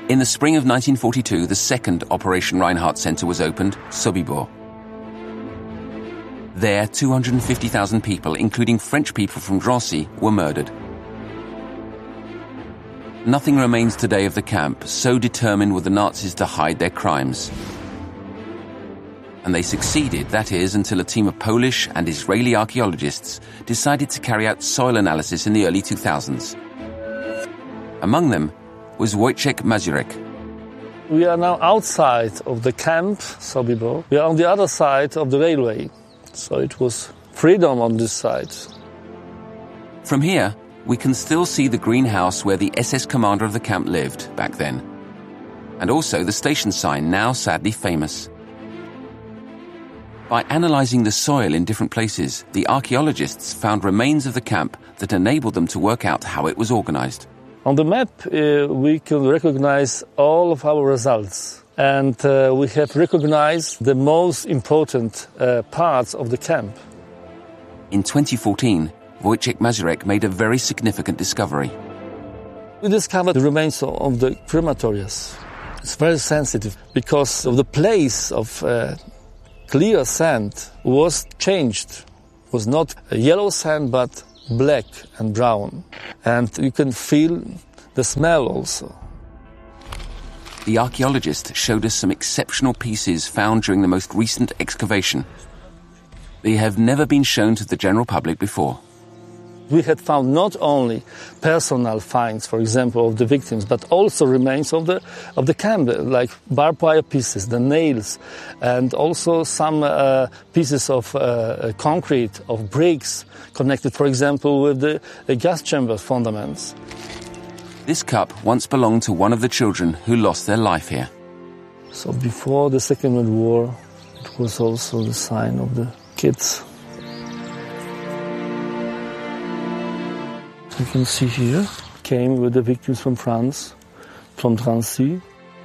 In the spring of 1942, the second Operation Reinhardt Center was opened, Sobibor. There, 250,000 people, including French people from Drancy, were murdered. Nothing remains today of the camp, so determined were the Nazis to hide their crimes. And they succeeded, that is, until a team of Polish and Israeli archaeologists decided to carry out soil analysis in the early 2000s. Among them was Wojciech Mazurek. We are now outside of the camp, Sobibor. We are on the other side of the railway, so it was freedom on this side. From here, we can still see the green house where the SS commander of the camp lived back then, and also the station sign, now sadly famous. By analysing the soil in different places, the archaeologists found remains of the camp that enabled them to work out how it was organised. On the map, we can recognise all of our results, and we have recognised the most important parts of the camp. In 2014, Wojciech Mazurek made a very significant discovery. We discovered the remains of the crematorias. It's very sensitive because of the place of clear sand was changed. It was not a yellow sand, but black and brown. And you can feel the smell also. The archaeologist showed us some exceptional pieces found during the most recent excavation. They have never been shown to the general public before. We had found not only personal finds, for example, of the victims, but also remains of the camp, like barbed wire pieces, the nails, and also some pieces of concrete, of bricks, connected, for example, with the gas chamber fundaments. This cup once belonged to one of the children who lost their life here. So before the Second World War, it was also the sign of the kids. You can see here, came with the victims from France, from Drancy.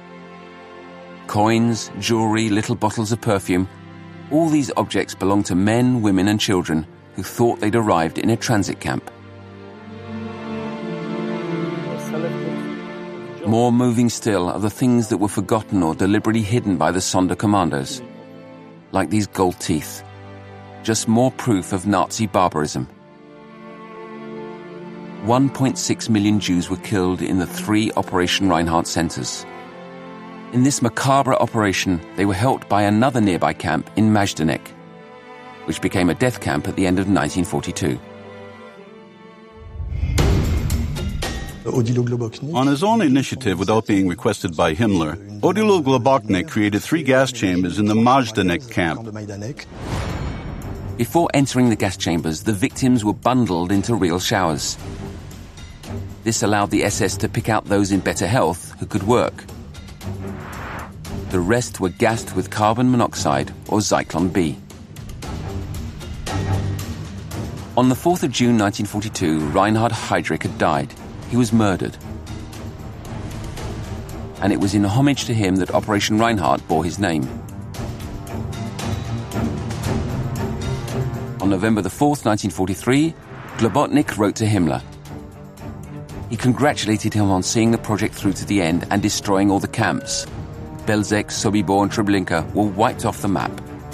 Coins, jewellery, little bottles of perfume. All these objects belong to men, women and children who thought they'd arrived in a transit camp. More moving still are the things that were forgotten or deliberately hidden by the Sonder commandos, like these gold teeth. Just more proof of Nazi barbarism. 1.6 million Jews were killed in the 3 Operation Reinhardt centers. In this macabre operation, they were helped by another nearby camp in Majdanek, which became a death camp at the end of 1942. On his own initiative, without being requested by Himmler, Odilo Globoknik created 3 gas chambers in the Majdanek camp. Before entering the gas chambers, the victims were bundled into real showers. This allowed the SS to pick out those in better health who could work. The rest were gassed with carbon monoxide or Zyklon B. On the 4th of June 1942, Reinhard Heydrich had died. He was murdered. And it was in homage to him that Operation Reinhardt bore his name. On November the 4th, 1943, Globoknik wrote to Himmler. He congratulated him on seeing the project through to the end and destroying all the camps. Belzec, Sobibor and Treblinka were wiped off the map.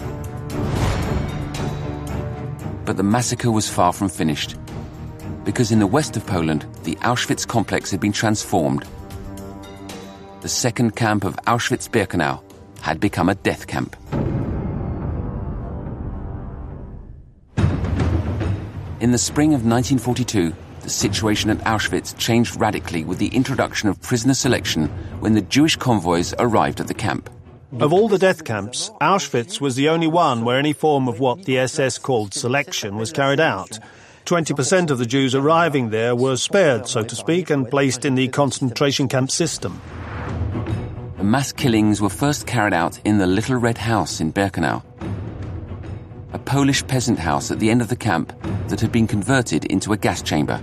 But the massacre was far from finished, because in the west of Poland, the Auschwitz complex had been transformed. The second camp of Auschwitz-Birkenau had become a death camp. In the spring of 1942, the situation at Auschwitz changed radically with the introduction of prisoner selection when the Jewish convoys arrived at the camp. Of all the death camps, Auschwitz was the only one where any form of what the SS called selection was carried out. 20% of the Jews arriving there were spared, so to speak, and placed in the concentration camp system. The mass killings were first carried out in the Little Red House in Birkenau, a Polish peasant house at the end of the camp that had been converted into a gas chamber.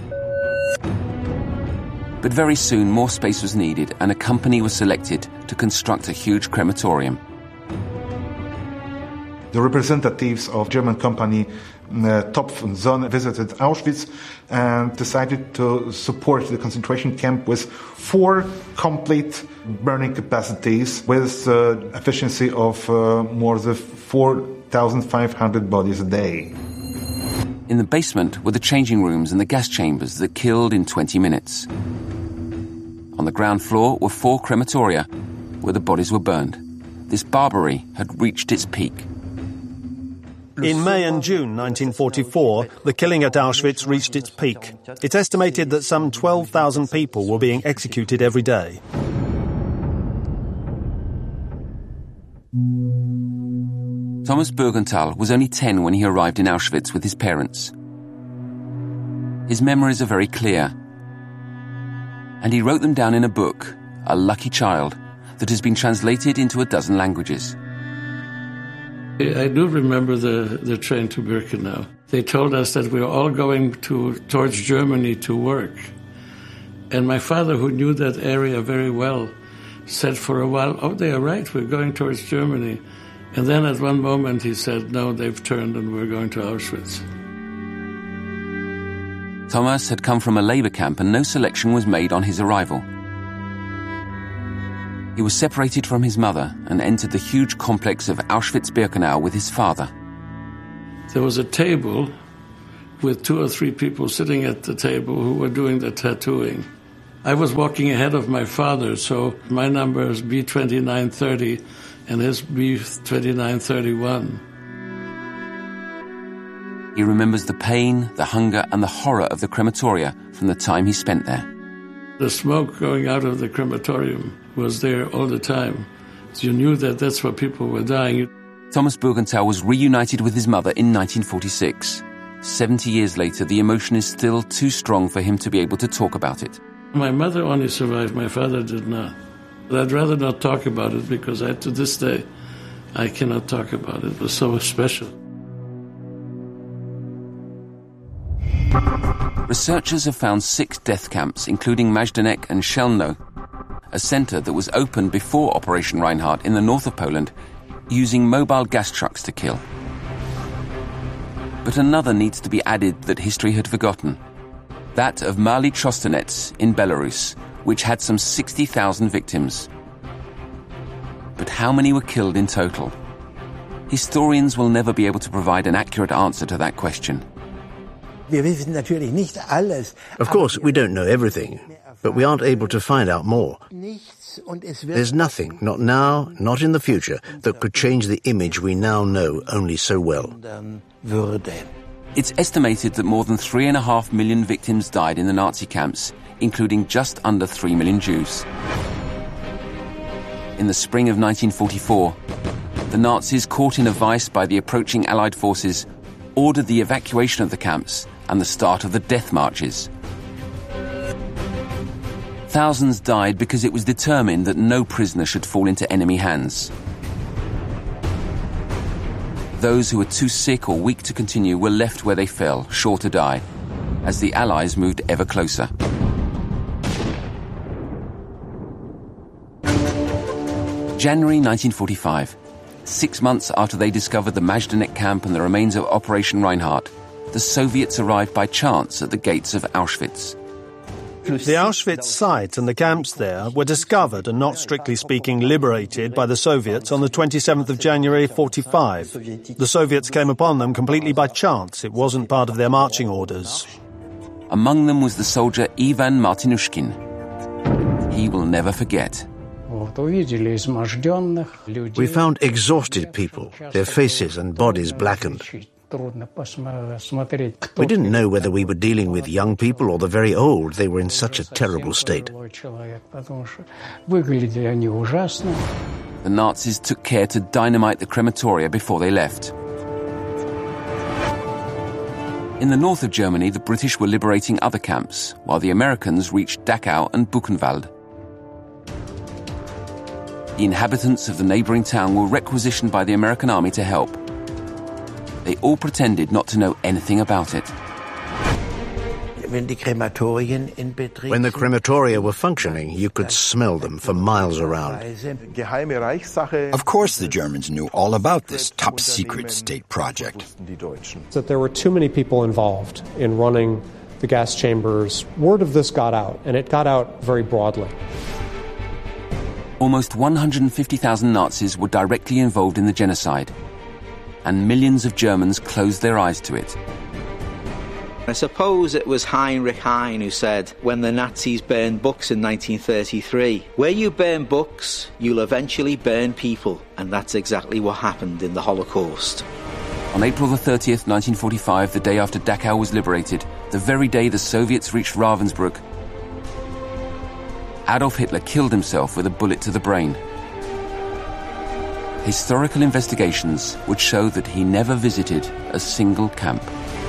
But very soon more space was needed and a company was selected to construct a huge crematorium. The representatives of German company Topf-Zone visited Auschwitz and decided to support the concentration camp with 4 complete burning capacities with efficiency of more than 4,500 bodies a day. In the basement were the changing rooms and the gas chambers that killed in 20 minutes. On the ground floor were 4 crematoria where the bodies were burned. This barbarity had reached its peak. In May and June 1944, the killing at Auschwitz reached its peak. It's estimated that some 12,000 people were being executed every day. Thomas Bergenthal was only 10 when he arrived in Auschwitz with his parents. His memories are very clear, and he wrote them down in a book, A Lucky Child, that has been translated into a dozen languages. I do remember the train to Birkenau. They told us that we were all going towards Germany to work. And my father, who knew that area very well, said for a while, "Oh, they are right, we're going towards Germany." And then at one moment he said, "No, they've turned and we're going to Auschwitz." Thomas had come from a labor camp and no selection was made on his arrival. He was separated from his mother and entered the huge complex of Auschwitz-Birkenau with his father. There was a table with 2 or 3 people sitting at the table who were doing the tattooing. I was walking ahead of my father, so my number is B2930 and his B2931. He remembers the pain, the hunger and the horror of the crematoria from the time he spent there. The smoke going out of the crematorium was there all the time. So you knew that that's where people were dying. Thomas Bergenthal was reunited with his mother in 1946. 70 years later, the emotion is still too strong for him to be able to talk about it. My mother only survived, my father did not. But I'd rather not talk about it because to this day, I cannot talk about it. It was so special. Researchers have found 6 death camps, including Majdanek and Chelmno, a centre that was opened before Operation Reinhardt in the north of Poland, using mobile gas trucks to kill. But another needs to be added that history had forgotten. That of Mali Trostenets in Belarus, which had some 60,000 victims. But how many were killed in total? Historians will never be able to provide an accurate answer to that question. Of course, we don't know everything, but we aren't able to find out more. There's nothing, not now, not in the future, that could change the image we now know only so well. It's estimated that more than 3.5 million victims died in the Nazi camps, including just under 3 million Jews. In the spring of 1944, the Nazis, caught in a vice by the approaching Allied forces, ordered the evacuation of the camps and the start of the death marches. Thousands died because it was determined that no prisoner should fall into enemy hands. Those who were too sick or weak to continue were left where they fell, sure to die, as the Allies moved ever closer. January 1945. 6 months after they discovered the Majdanek camp and the remains of Operation Reinhardt, the Soviets arrived by chance at the gates of Auschwitz. The Auschwitz site and the camps there were discovered and not strictly speaking liberated by the Soviets on the 27th of January 1945. The Soviets came upon them completely by chance. It wasn't part of their marching orders. Among them was the soldier Ivan Martinushkin. He will never forget. We found exhausted people, their faces and bodies blackened. We didn't know whether we were dealing with young people or the very old. They were in such a terrible state. The Nazis took care to dynamite the crematoria before they left. In the north of Germany, the British were liberating other camps, while the Americans reached Dachau and Buchenwald. The inhabitants of the neighbouring town were requisitioned by the American army to help. They all pretended not to know anything about it. When the crematoria were functioning, you could smell them for miles around. Of course the Germans knew all about this top-secret state project. That there were too many people involved in running the gas chambers. Word of this got out, and it got out very broadly. Almost 150,000 Nazis were directly involved in the genocide, and millions of Germans closed their eyes to it. I suppose it was Heinrich Heine who said, when the Nazis burned books in 1933, where you burn books, you'll eventually burn people. And that's exactly what happened in the Holocaust. On April the 30th, 1945, the day after Dachau was liberated, the very day the Soviets reached Ravensbrück, Adolf Hitler killed himself with a bullet to the brain. Historical investigations would show that he never visited a single camp.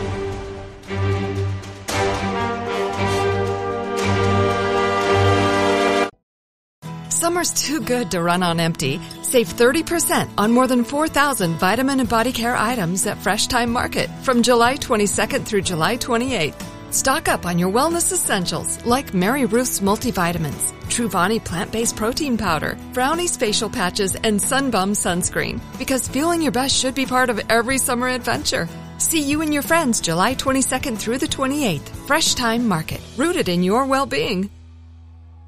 Summer's too good to run on empty. Save 30% on more than 4,000 vitamin and body care items at Fresh Time Market from July 22nd through July 28th. Stock up on your wellness essentials like Mary Ruth's multivitamins, Truvani plant-based protein powder, Brownie's facial patches, and Sunbum sunscreen. Because feeling your best should be part of every summer adventure. See you and your friends July 22nd through the 28th. Fresh Time Market, rooted in your well-being.